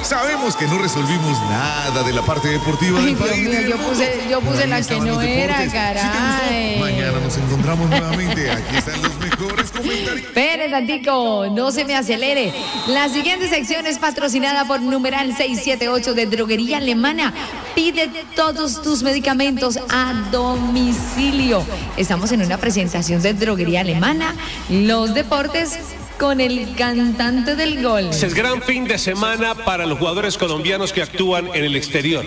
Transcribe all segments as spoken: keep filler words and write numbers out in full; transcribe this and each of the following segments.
Sabemos que no resolvimos nada de la parte deportiva del Ay, país. Dios mío, yo puse, yo puse la que no era, caray. Si mañana nos encontramos nuevamente. Aquí están los mejores comentarios. Espere, tantico, no se me acelere. La siguiente sección es patrocinada por numeral seiscientos setenta y ocho de Droguería Alemana. Pide todos tus medicamentos a domicilio. Estamos en una presentación de Droguería Alemana. Los deportes con el cantante del gol. Es gran fin de semana para los jugadores colombianos que actúan en el exterior.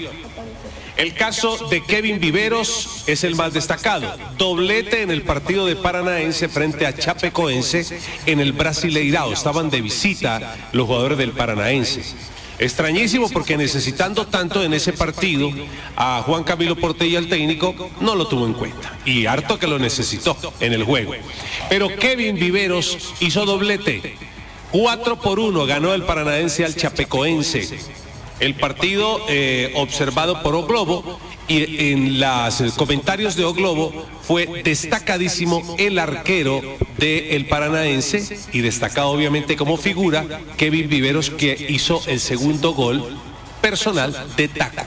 El caso de Kevin Viveros es el más destacado. Doblete en el partido de Paranaense frente a Chapecoense en el Brasileirao. Estaban de visita los jugadores del Paranaense. Extrañísimo porque necesitando tanto en ese partido a Juan Camilo Portilla, el técnico, no lo tuvo en cuenta. Y harto que lo necesitó en el juego. Pero Kevin Viveros hizo doblete. cuatro por uno ganó el Paranaense al Chapecoense. El partido eh, observado por O Globo, y en los comentarios de O Globo fue destacadísimo el arquero del Paranaense y destacado obviamente como figura Kevin Viveros, que hizo el segundo gol personal de taco.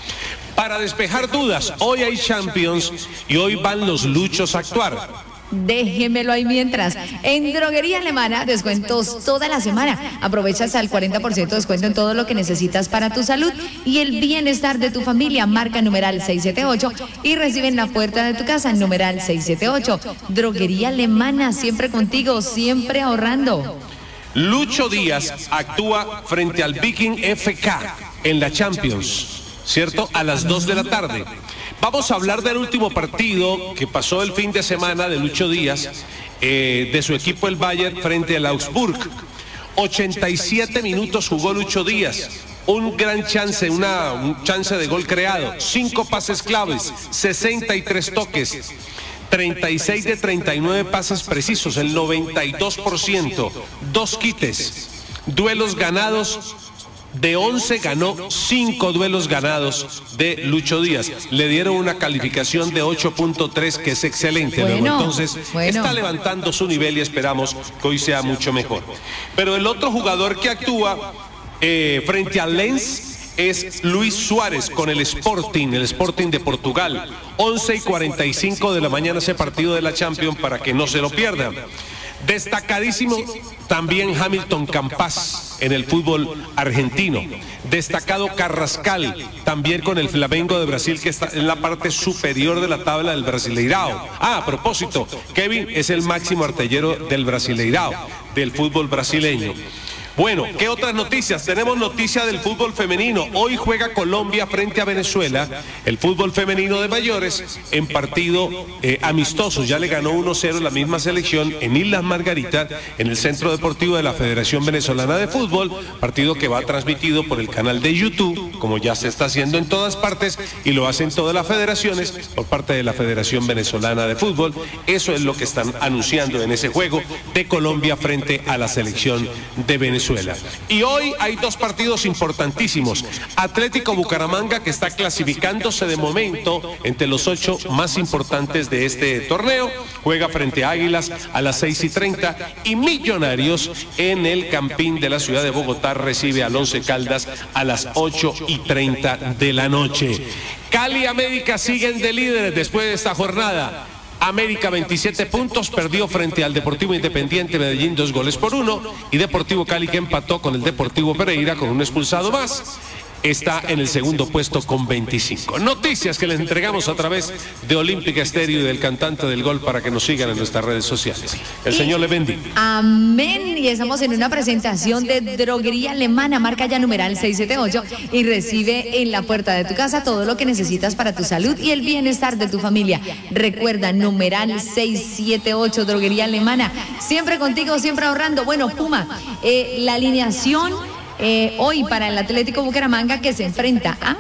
Para despejar dudas, hoy hay Champions y hoy van los luchos a actuar. Déjemelo ahí mientras. En Droguería Alemana, descuentos toda la semana. Aprovechas al cuarenta por ciento de descuento en todo lo que necesitas para tu salud y el bienestar de tu familia. Marca numeral seiscientos setenta y ocho y recibe en la puerta de tu casa numeral seiscientos setenta y ocho. Droguería Alemana, siempre contigo, siempre ahorrando. Lucho Díaz actúa frente al Viking F K en la Champions, ¿cierto? A las dos de la tarde. Vamos a hablar del último partido que pasó el fin de semana de Lucho Díaz, eh, de su equipo el Bayern frente al Augsburg. ochenta y siete minutos jugó Lucho Díaz, un gran chance, una un chance de gol creado, cinco pases claves, sesenta y tres toques, treinta y seis de treinta y nueve pases precisos, el noventa y dos por ciento, dos quites, duelos ganados. De once ganó cinco duelos ganados de Lucho Díaz. Le dieron una calificación de ocho punto tres, que es excelente. Bueno, luego. Entonces, bueno. está levantando su nivel y esperamos que hoy sea mucho mejor. Pero el otro jugador que actúa eh, frente al Lens es Luis Suárez con el Sporting, el Sporting de Portugal. once y cuarenta y cinco de la mañana ese partido de la Champions para que no se lo pierdan. Destacadísimo también Hamilton Campas en el fútbol argentino. Destacado Carrascal también con el Flamengo de Brasil, que está en la parte superior de la tabla del Brasileirao. Ah, a propósito, Kevin es el máximo artillero del Brasileirao, del fútbol brasileño. Bueno, ¿qué otras noticias? Tenemos noticia del fútbol femenino. Hoy juega Colombia frente a Venezuela, el fútbol femenino de mayores, en partido eh, amistoso. Ya le ganó uno cero la misma selección en Islas Margaritas, en el Centro Deportivo de la Federación Venezolana de Fútbol, partido que va transmitido por el canal de YouTube, como ya se está haciendo en todas partes, y lo hacen todas las federaciones por parte de la Federación Venezolana de Fútbol. Eso es lo que están anunciando en ese juego de Colombia frente a la selección de Venezuela. Y hoy hay dos partidos importantísimos. Atlético Bucaramanga, que está clasificándose de momento entre los ocho más importantes de este torneo, juega frente a Águilas a las seis y treinta, y Millonarios en el Campín de la ciudad de Bogotá recibe al Once Caldas a las ocho y treinta de la noche. Cali y América siguen de líderes después de esta jornada. América veintisiete puntos, perdió frente al Deportivo Independiente Medellín dos goles por uno, y Deportivo Cali, que empató con el Deportivo Pereira con un expulsado más, está en el segundo puesto con veinticinco. Noticias que les entregamos a través de Olímpica Estéreo y del cantante del gol para que nos sigan en nuestras redes sociales. El y, Señor le bendiga. Amén. Y estamos en una presentación de Droguería Alemana, marca ya numeral seiscientos setenta y ocho, y recibe en la puerta de tu casa todo lo que necesitas para tu salud y el bienestar de tu familia. Recuerda, numeral seiscientos setenta y ocho, Droguería Alemana. Siempre contigo, siempre ahorrando. Bueno, Puma, eh, la alineación Eh, hoy para el Atlético Bucaramanga, que se enfrenta a...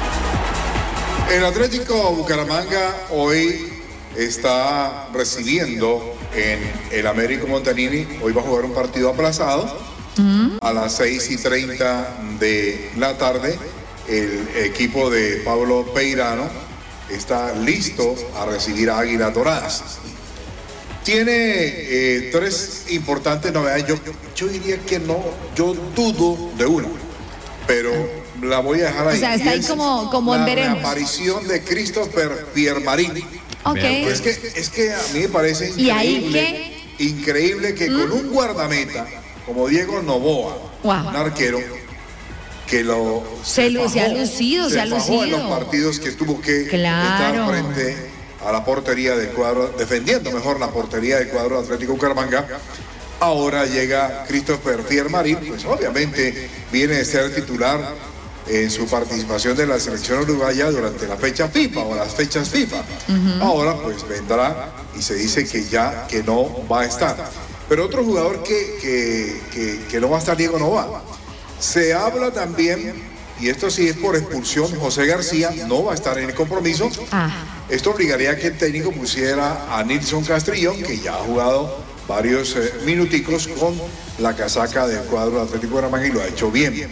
El Atlético Bucaramanga hoy está recibiendo en el Américo Montanini. Hoy va a jugar un partido aplazado. Mm. A las seis y treinta de la tarde, el equipo de Pablo Peirano está listo a recibir a Águilas Doradas. Tiene eh, tres importantes novedades. Yo, yo diría que no, yo dudo de una. pero la voy a dejar ahí. O sea, está Y ahí es como, como en la veremos. reaparición de Christopher Piermarini. Ok. Es que, es que a mí me parece ¿Y ahí increíble, increíble que con un guardameta como Diego Noboa, Wow. un arquero que lo Se lu- se ha fajó, lucido, se ha fajó en los lucido. partidos que tuvo que Claro. estar frente a la portería del cuadro, defendiendo mejor la portería del cuadro Atlético Bucaramanga. Ahora llega Christopher Piermarín, pues obviamente viene de ser titular en su participación de la selección uruguaya durante la fecha FIFA o las fechas FIFA. Ahora pues vendrá y se dice que ya que no va a estar. Pero otro jugador que, que, que, que no va a estar, Diego Noboa. Se habla también, y esto sí es por expulsión, José García no va a estar en el compromiso. Ah. Esto obligaría a que el técnico pusiera a Nilson Castrillón, que ya ha jugado varios eh, minuticos con la casaca del cuadro Atlético Bucaramanga y lo ha hecho bien.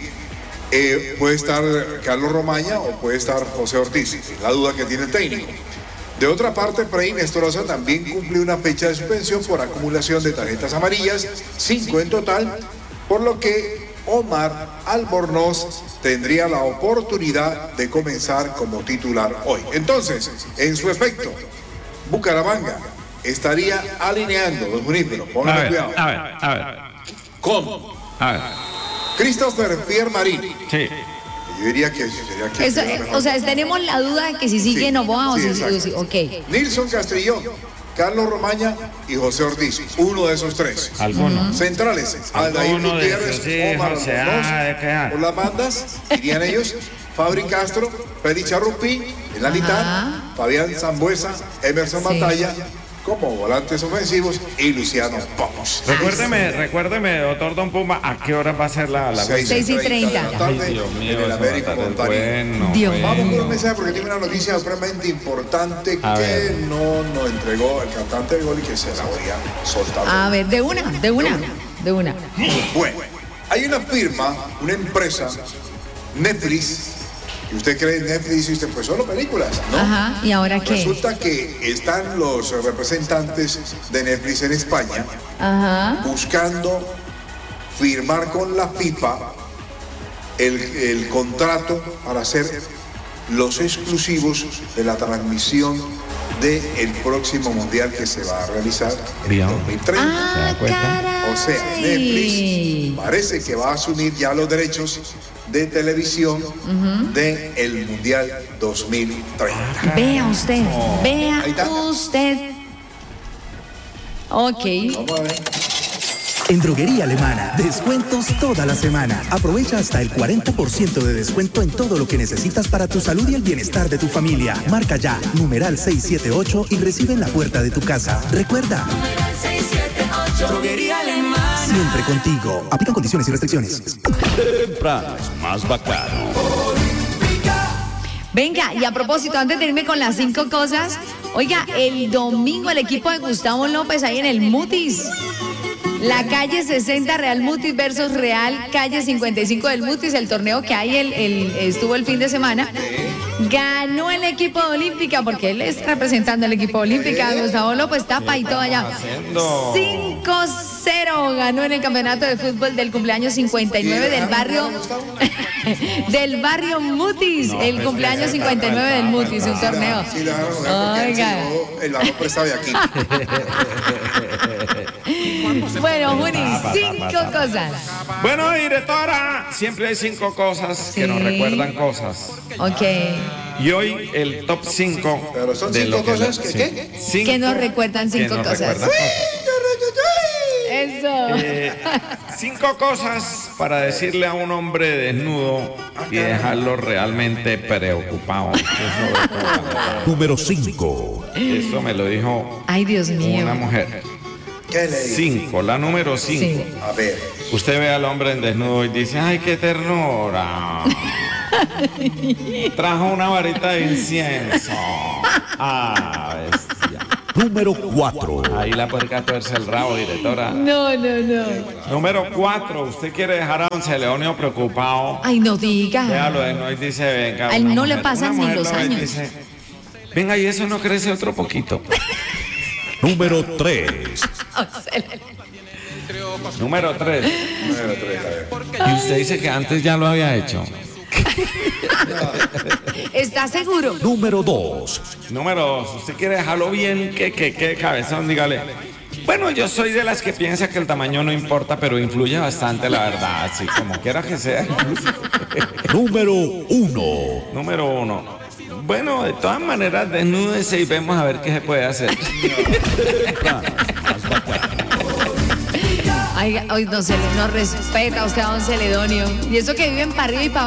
Eh, puede estar Carlos Romaña o puede estar José Ortiz, es la duda que tiene el técnico. De otra parte, Frei Nestroza también cumplió una fecha de suspensión por acumulación de tarjetas amarillas, cinco en total, por lo que Omar Albornoz tendría la oportunidad de comenzar como titular hoy. Entonces, en su efecto, Bucaramanga estaría alineando, don Junípero, A pónganle ver, cuidado. a ver, a ver, ¿Cómo? a ver. Christopher Piermarín. Sí. Yo diría que sería que Eso, sería eh, mejor. o sea, tenemos la duda de que si sigue Sí, Noboa o sí, si exacto. si- ok. Nilson Castrillón, Carlos Romaña y José Ortiz, uno de esos tres. Algunos. Centrales, Aldair Alguno de Gutiérrez, esos, sí, Omar José, Albornoz, ah, de qué. por las bandas, irían ellos, Fabri Castro, Félix Charrupí, en la mitad, Ajá. Fabián Zambuesa, Emerson Sí. Matalla, como volantes ofensivos, y Luciano Pons. Recuérdeme, recuérdeme, doctor Don Puma, ¿a qué hora va a ser la, la Seis y treinta. de la tarde, Ay, Dios mío, en el eso va a América estar Montaña. bueno, Dios. bueno. Vamos con un mensaje porque tiene una noticia realmente importante A que ver. no nos entregó el cantante de gol y que se la voy a soltar. A ver, de una, de una, de una. Bueno, hay una firma, una empresa, Netflix, y usted cree en Netflix y usted, pues solo películas, ¿no? Ajá, ¿y ahora qué? Resulta que están los representantes de Netflix en España Ajá. buscando firmar con la FIFA el, el contrato para hacer los exclusivos de la transmisión del próximo mundial que se va a realizar en Bien. dos mil treinta. Ah, da cuenta? caray. O sea, Netflix parece que va a asumir ya los derechos de televisión del Mundial dos mil treinta. Vea usted, vea Ahí está. usted. Ok. Vamos a ver. En Droguería Alemana, descuentos toda la semana. Aprovecha hasta el cuarenta por ciento de descuento en todo lo que necesitas para tu salud y el bienestar de tu familia. Marca ya, numeral seis siete ocho y recibe en la puerta de tu casa. Recuerda, Droguería Alemana. siempre contigo. Aplican condiciones y restricciones. Temprano es más bacano. Venga, y a propósito, antes de irme con las cinco cosas, oiga, el domingo el equipo de Gustavo López ahí en el Mutis. La calle sesenta Real Mutis versus Real Calle cincuenta y cinco del Mutis, el torneo que hay el, el- estuvo el fin de semana. Ganó el equipo de Olímpica, porque él es representando el equipo de Olímpica. Gustavo López tapa y todo allá. haciendo? cinco cero ganó en el campeonato de fútbol del cumpleaños cincuenta y nueve del barrio del barrio Mutis, el cumpleaños cincuenta y nueve del Mutis, un torneo. Sí, la dejaron jugar porque Oiga. él se llevó el balón prestado de aquí. Bueno, Juni, cinco cosas. Bueno, directora, siempre hay cinco cosas que Sí. nos recuerdan cosas. Ok. Y hoy el top cinco. Pero son de cinco lo que cosas le- que, sí, ¿qué? cinco Que nos recuerdan que cinco nos cosas. recuerdan cosas. Eso. Eh, cinco cosas para decirle a un hombre desnudo y dejarlo realmente preocupado. Eso, Número cinco. eso me lo dijo Ay, Dios mío. una mujer. ¿Qué le digo? Cinco, la número cinco. Sí. A ver. Usted ve al hombre en desnudo y dice, ay, qué ternura. Trajo una varita de incienso. Ah, bestia. Número cuatro. Ahí la puerca tuerce el rabo, directora. No, no, no. Número cuatro, usted quiere dejar a don Celeonio preocupado. Ay, no diga. Véalo de no y dice, venga. A él una no le mujer- pasan una ni mujer los lo ve y años. dice, venga, y eso no crece otro poquito. Número tres. Número tres. Número tres, a ver. Y usted dice que antes ya lo había hecho. ¿Estás seguro? Número dos. Número dos. Usted quiere dejarlo bien, que, que, que cabezón, dígale. Bueno, yo soy de las que piensa que el tamaño no importa, pero influye bastante, la verdad. Así como quiera que sea. Número uno. Número uno. Bueno, de todas maneras, desnúdese y vemos a ver qué se puede hacer. Oiga, hoy no se le no respeta usted a don Celedonio. Y eso que viven para arriba y para